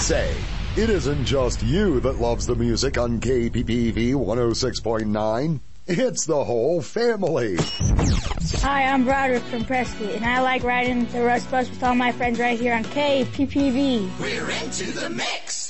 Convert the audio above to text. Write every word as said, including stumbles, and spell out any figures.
say, it isn't just you that loves the music on K P P V one oh six point nine. It's the whole family. Hi, I'm Broderick from Prescott, and I like riding the Rush Bus with all my friends right here on K P P V. We're into the mix.